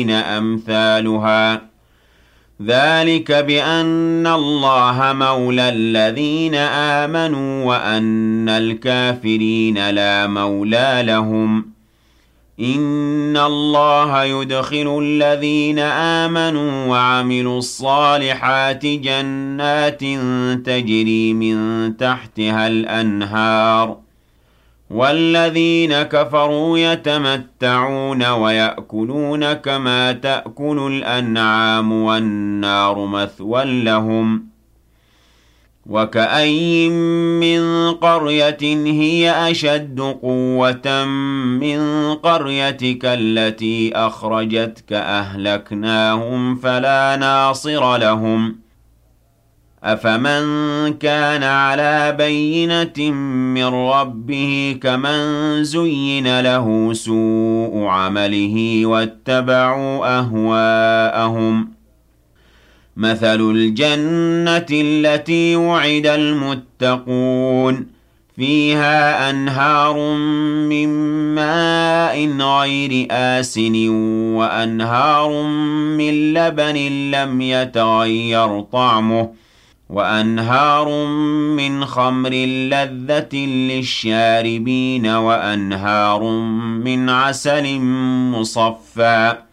أمثالها ذلك بأن الله مولى الذين آمنوا وأن الكافرين لا مولى لهم إن الله يدخل الذين آمنوا وعملوا الصالحات جنات تجري من تحتها الأنهار والذين كفروا يتمتعون ويأكلون كما تأكل الأنعام والنار مثوى لهم وكأي من قرية هي أشد قوة من قريتك التي أخرجتك أهلكناهم فلا ناصر لهم أفمن كان على بينة من ربه كمن زين له سوء عمله واتبعوا أهواءهم مثل الجنة التي وعد المتقون فيها أنهار من ماء غير آسن وأنهار من لبن لم يتغير طعمه وأنهار من خمر لذة للشاربين وأنهار من عسل مصفى